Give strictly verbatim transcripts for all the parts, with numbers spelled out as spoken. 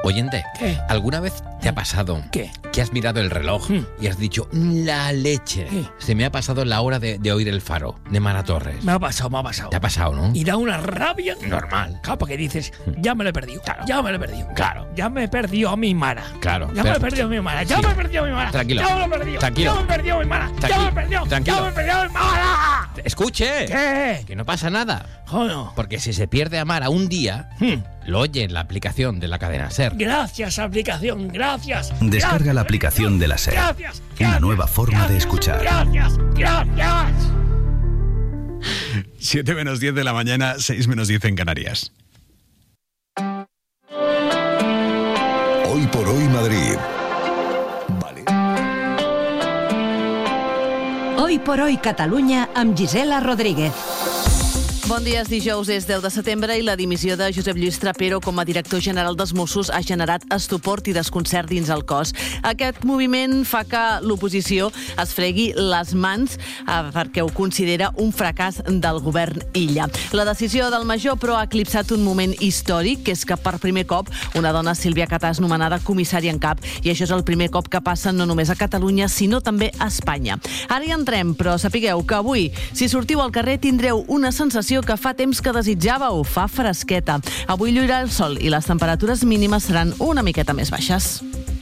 Oyente, ¿Qué? ¿alguna vez te ha pasado ¿Qué? que has mirado el reloj Mm. y has dicho, la leche? ¿Qué? Se me ha pasado la hora de, de oír el faro de Mara Torres. Me ha pasado, me ha pasado. ¿Te ha pasado, no? Y da una rabia. Normal. Claro, porque dices, ya me lo he perdido. Claro. Ya me lo he perdido. Claro. Ya me he perdido a mi Mara. Claro. Ya pero- me he perdido a mi Mara. Ya Sí. me he perdido a mi Mara. Tranquilo. Ya me lo he perdido. Tranquilo. Ya me he perdido a mi Mara. Ya Tranquilo. me he perdido. Tranquilo. Ya me he perdido a mi Mara. ¡Escuche! ¿Qué? Que no pasa nada. Joder. Porque si se pierde a Mara un día, Hmm. lo oye en la aplicación de la cadena SER. Gracias, aplicación. Gracias. Descarga Gracias. la aplicación de la SER. Gracias. Una gracias, nueva forma de gracias, escuchar. Gracias. Gracias. siete menos diez de la mañana, seis menos diez en Canarias. Hoy por hoy Madrid. Vale. Hoy por hoy Catalunya amb Gisela Rodríguez. Bon dia, és dijous, és deu de setembre i la dimissió de Josep Lluís Trapero com a director general dels Mossos ha generat estupor i desconcert dins el cos. Aquest moviment fa que l'oposició es fregui les mans eh, perquè ho considera un fracàs del govern Illa. La decisió del major, però, ha eclipsat un moment històric, que és que per primer cop una dona, Sílvia Catà, és nomenada comissària en cap, i això és el primer cop que passa no només a Catalunya, sinó també a Espanya. Ara hi entrem, però sapigueu que avui, si sortiu al carrer, tindreu una sensació que fa temps que desitjàveu, fa fresqueta. Avui lluirà el sol i les temperatures mínimes seran una miqueta més baixes.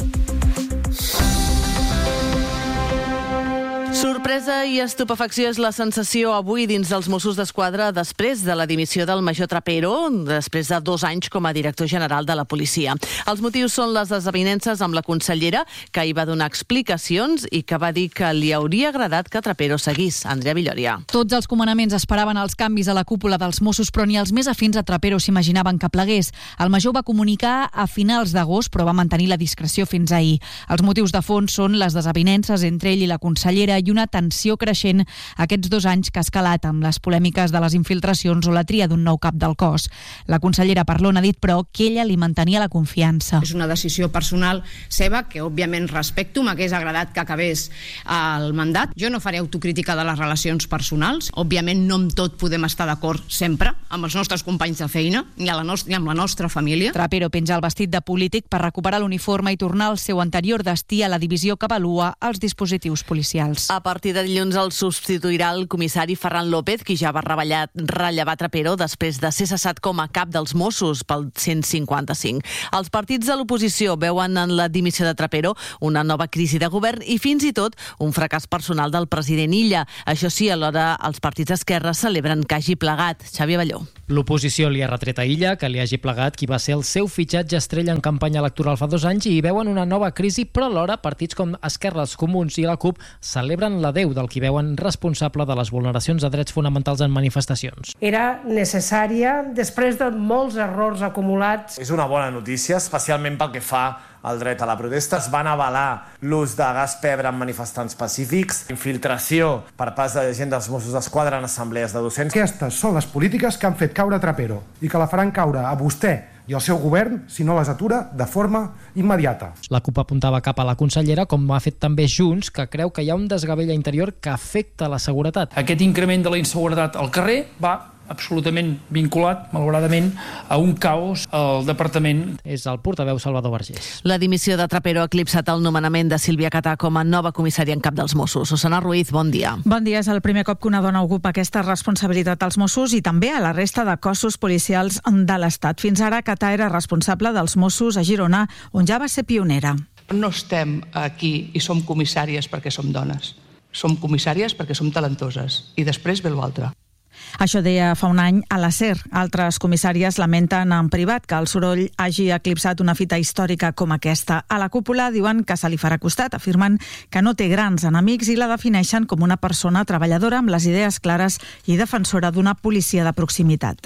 Sorpresa i estupefacció és la sensació avui dins dels Mossos d'Esquadra després de la dimissió del major Trapero, després de dos anys com a director general de la policia. Els motius són les desavinences amb la consellera, que hi va donar explicacions i que va dir que li hauria agradat que Trapero seguís. Andrea Villòria. Tots els comandaments esperaven els canvis a la cúpula dels Mossos, però ni els més afins a Trapero s'imaginaven que plegués. El major va comunicar a finals d'agost, però va mantenir la discreció fins ahir. Els motius de fons són les desavinences entre ell i la consellera i una tensió creixent aquests dos anys que ha escalat amb les polèmiques de les infiltracions o la tria d'un nou cap del cos. La consellera Parlon ha dit, però, que ella li mantenia la confiança. És una decisió personal seva que, òbviament, respecto. M'hagués agradat que acabés el mandat. Jo no faré autocrítica de les relacions personals. Òbviament, no amb tot podem estar d'acord sempre amb els nostres companys de feina ni, a la nostra, ni amb la nostra família. Trapero penja el vestit de polític per recuperar l'uniforme i tornar al seu anterior destí a la divisió que avalua els dispositius policials. A partir de dilluns el substituirà el comissari Ferran López, qui ja va rellevar, rellevar Trapero després de ser cessat com a cap dels Mossos pel cent cinquanta-cinc. Els partits de l'oposició veuen en la dimissió de Trapero una nova crisi de govern i fins i tot un fracàs personal del president Illa. Això sí, alhora els partits d'esquerra celebren que hagi plegat. Xavier Balló. L'oposició li ha retret a Illa que li hagi plegat qui va ser el seu fitxatge estrella en campanya electoral fa dos anys i hi veuen una nova crisi, però alhora partits com Esquerra, els Comuns i la CUP celebren l'adeu del qui veuen responsable de les vulneracions de drets fonamentals en manifestacions. Era necessària després de molts errors acumulats. És una bona notícia, especialment pel que fa al dret a la protesta. Es van avalar l'ús de gas pebre en manifestants pacífics, infiltració per part de gent dels Mossos d'Esquadra en assemblees de docents. Aquestes són les polítiques que han fet caure Trapero i que la faran caure a vostè i el seu govern si no les atura de forma immediata. La CUP apuntava cap a la consellera, com ha fet també Junts, que creu que hi ha un desgavell a interior que afecta la seguretat. Aquest increment de la inseguretat al carrer va absolutament vinculat, malauradament, a un caos al departament. És el portaveu Salvador Vergés. La dimissió de Trapero ha eclipsat el nomenament de Sílvia Catà com a nova comissària en cap dels Mossos. Susana Ruiz, bon dia. Bon dia. És el primer cop que una dona ocupa aquesta responsabilitat als Mossos i també a la resta de cossos policials de l'Estat. Fins ara, Catà era responsable dels Mossos a Girona, on ja va ser pionera. No estem aquí i som comissàries perquè som dones. Som comissàries perquè som talentoses. I després ve l'altre. Això deia fa un any a la SER. Altres comissàries lamenten en privat que el soroll hagi eclipsat una fita històrica com aquesta. A la cúpula diuen que se li farà costat, afirmen que no té grans enemics i la defineixen com una persona treballadora amb les idees clares i defensora d'una policia de proximitat.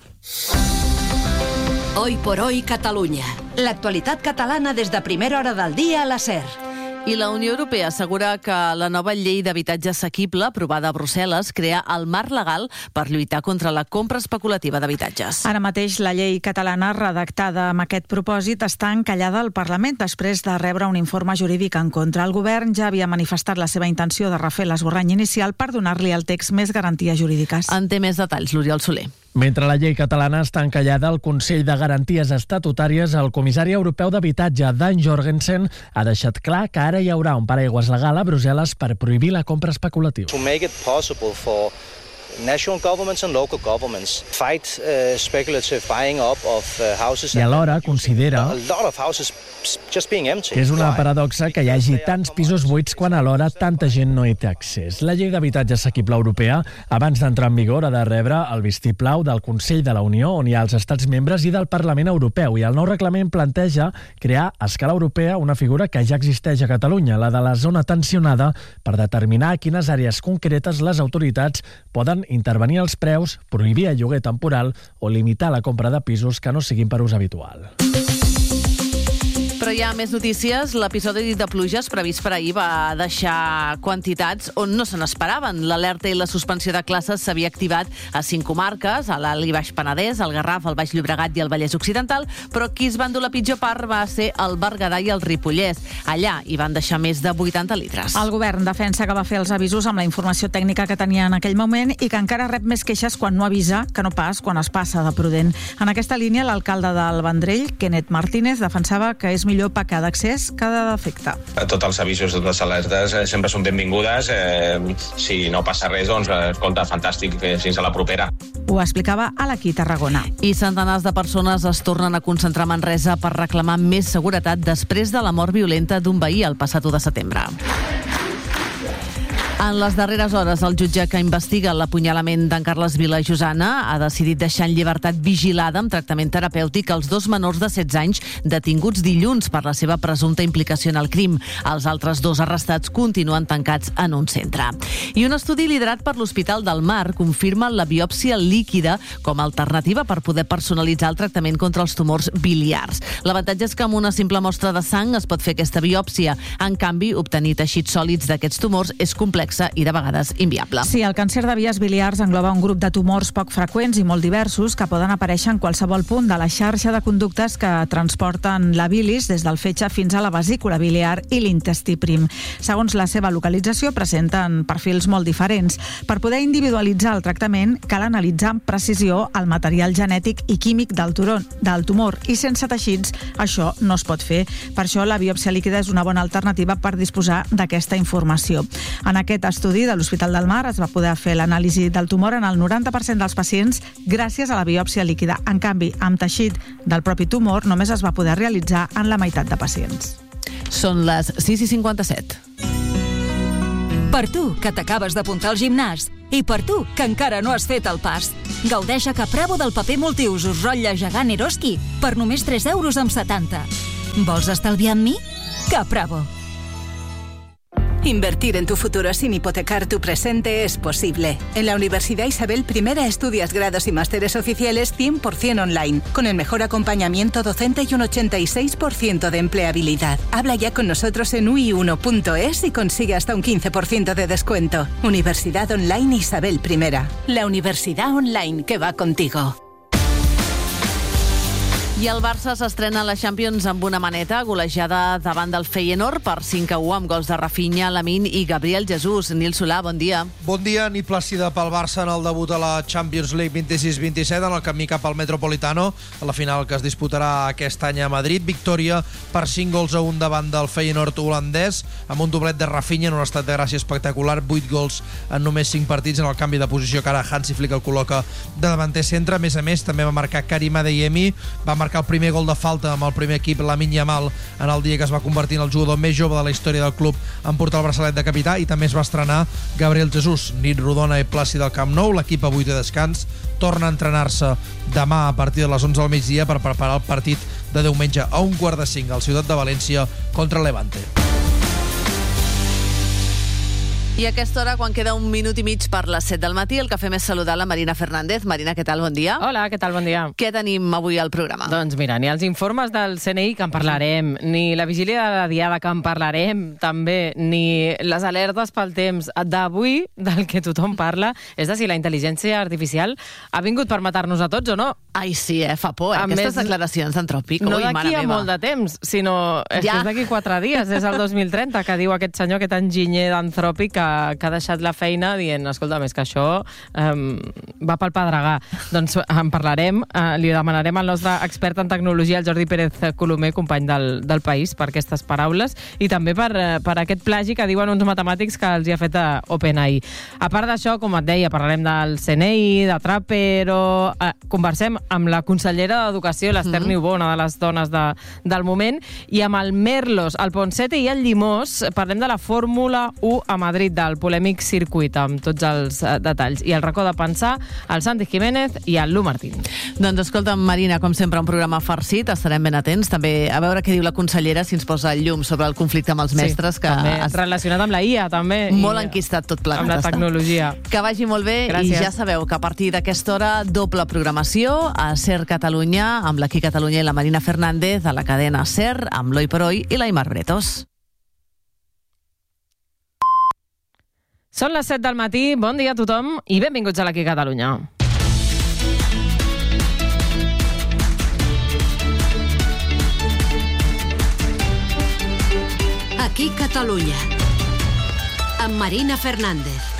Hoy por hoy Catalunya. L'actualitat catalana des de primera hora del dia a la SER. I la Unió Europea assegura que la nova llei d'habitatge assequible aprovada a Brussel·les crea el marc legal per lluitar contra la compra especulativa d'habitatges. Ara mateix la llei catalana redactada amb aquest propòsit està encallada al Parlament després de rebre un informe jurídic en contra. El govern ja havia manifestat la seva intenció de refer l'esborrany inicial per donar-li al text més garanties jurídiques. En té més detalls l'Oriol Soler. Mentre la llei catalana està encallada al Consell de Garanties Estatutàries, el comissari europeu d'habitatge, Dan Jorgensen, ha deixat clar que ara hi haurà un paraigües legal a Brussel·les per prohibir la compra especulativa. To make it possible for national governments and local governments fight uh, speculative buying up of uh, houses. I alhora considera a lot of houses just being empty. que és una paradoxa que hi hagi tants pisos buits quan alhora tanta gent no hi té accés. La llei d'habitatge assequible europea, abans d'entrar en vigor, ha de rebre el vistiplau del Consell de la Unió, on hi ha els estats membres, i del Parlament Europeu. I el nou reglament planteja crear a escala europea una figura que ja existeix a Catalunya, la de la zona tensionada, per determinar a quines àrees concretes les autoritats poden intervenir els preus, prohibir el lloguer temporal o limitar la compra de pisos que no siguin per ús habitual. Però hi ha més notícies. L'episodi de pluges previst per ahir va deixar quantitats on no se n'esperaven. L'alerta i la suspensió de classes s'havia activat a cinc comarques, a l'Alt i Baix Penedès, al Garraf, al Baix Llobregat i al Vallès Occidental, però qui es van dur la pitjor part va ser el Berguedà i el Ripollès. Allà hi van deixar més de vuitanta litres. El govern defensa que va fer els avisos amb la informació tècnica que tenia en aquell moment i que encara rep més queixes quan no avisa que no pas quan es passa de prudent. En aquesta línia, l'alcalde del Vendrell, Kenneth Martínez, defensava que és millor pecar d'accés que de defecte. Tots els avisos, totes les alertes eh, sempre són benvingudes. Eh, si no passa res, doncs, escolta, fantàstic, eh, fins a la propera. Ho explicava a l'Aquí Tarragona. I centenars de persones es tornen a concentrar a Manresa per reclamar més seguretat després de la mort violenta d'un veí el passat u de setembre. En les darreres hores, el jutge que investiga l'apunyalament d'en Carles Vila Josana ha decidit deixar en llibertat vigilada amb tractament terapèutic els dos menors de setze anys detinguts dilluns per la seva presumpta implicació en el crim. Els altres dos arrestats continuen tancats en un centre. I un estudi liderat per l'Hospital del Mar confirma la biòpsia líquida com a alternativa per poder personalitzar el tractament contra els tumors biliars. L'avantatge és que amb una simple mostra de sang es pot fer aquesta biòpsia. En canvi, obtenir teixits sòlids d'aquests tumors és complex i de vegades inviable. Sí, el càncer de vies biliars engloba un grup de tumors poc freqüents i molt diversos que poden aparèixer en qualsevol punt de la xarxa de conductes que transporten la bilis des del fetge fins a la vesícula biliar i l'intestí prim. Segons la seva localització, presenten perfils molt diferents. Per poder individualitzar el tractament, cal analitzar amb precisió el material genètic i químic del, turon, del tumor i sense teixits això no es pot fer. Per això la biòpsia líquida és una bona alternativa per disposar d'aquesta informació. En aquest estudi de l'Hospital del Mar es va poder fer l'anàlisi del tumor en el noranta per cent dels pacients gràcies a la biòpsia líquida. En canvi, amb teixit del propi tumor només es va poder realitzar en la meitat de pacients. Són les sis i cinquanta-set. Per tu, que t'acabes d'apuntar al gimnàs, i per tu, que encara no has fet el pas. Gaudeix a Capravo del paper multiusos rotlle gegant Eroski per només tres euros amb setanta. Vols estalviar amb mi? Capravo. Invertir en tu futuro sin hipotecar tu presente es posible. En la Universidad Isabel I estudias grados y másteres oficiales cien por ciento online, con el mejor acompañamiento docente y un ochenta y seis por ciento de empleabilidad. Habla ya con nosotros en u i uno punto es y consigue hasta un quince por ciento de descuento. Universidad Online Isabel I. La universidad online que va contigo. I el Barça s'estrena a la Champions amb una maneta golejada davant del Feyenoord per cinc a u amb gols de Rafinha, Lamine i Gabriel Jesús. Nil Solà, bon dia. Bon dia, nit plàcida pel Barça en el debut a la Champions League vint-i-sis vint-i-set en el camí cap al Metropolitano, a la final que es disputarà aquest any a Madrid. Victòria per cinc gols a un davant del Feyenoord holandès, amb un doblet de Rafinha en un estat de gràcia espectacular, vuit gols en només cinc partits en el canvi de posició que ara Hansi Flick el col·loca de davanter centre. A més a més, també va marcar Karim Adeyemi, va marcar el primer gol de falta amb el primer equip Lamine Yamal en el dia que es va convertir en el jugador més jove de la història del club en portar el braçalet de capità, i també es va estrenar Gabriel Jesús. Nit rodona i plàcida al Camp Nou, l'equip avui té descans, torna a entrenar-se demà a partir de les onze del migdia per preparar el partit de diumenge a un quart de cinc al Ciutat de València contra Levante. I a aquesta hora, quan queda un minut i mig per les set del matí, el que fem és saludar la Marina Fernández. Marina, què tal? Bon dia. Hola, què tal? Bon dia. Què tenim avui al programa? Doncs mira, ni els informes del C N I que en parlarem, ni la vigília de la Diada que en parlarem, també, ni les alertes pel temps d'avui, del que tothom parla, és de si la intel·ligència artificial ha vingut per matar-nos a tots o no. Ai, sí, eh? Fa por, eh? Aquestes més, declaracions d'Antròpic. No d'aquí a molt de temps, sinó és ja. que és d'aquí quatre dies, és el dos mil trenta, que diu aquest senyor, aquest enginyer d'Antròpic, que que ha deixat la feina dient, escolta, més que això um, va pel pedregar. Doncs en parlarem, uh, li demanarem al nostre expert en tecnologia, el Jordi Pérez Colomer, company del, del País, per aquestes paraules, i també per, per aquest plagi que diuen uns matemàtics que els hi ha fet a OpenAI. A part d'això, com et deia, parlarem del C N I, de Trapero, uh, conversem amb la consellera d'Educació, l'Ester mm-hmm. Niubó, una de les dones de, del moment, i amb el Merlos, el Ponsete i el Llimós parlem de la Fórmula u a Madrid, del polèmic circuit, amb tots els uh, detalls. I el racó de pensar, el Santi Jiménez i el Lu Martín. Doncs escolta'm, Marina, com sempre, un programa farcit, estarem ben atents, també a veure què diu la consellera, si ens posa el llum sobre el conflicte amb els mestres. Sí, que també, es... relacionat amb la I A, també. Molt enquistat tot plegat. Amb la tecnologia. Està. Que vagi molt bé. Gràcies. I ja sabeu que a partir d'aquesta hora, doble programació a SER Catalunya, amb l'Aquí Catalunya i la Marina Fernández, a la cadena SER, amb l'Oi per Oi i l'Aimar Bretos. Són les set del matí, bon dia a tothom i benvinguts a l'Aquí Catalunya. Aquí Catalunya, amb Marina Fernández.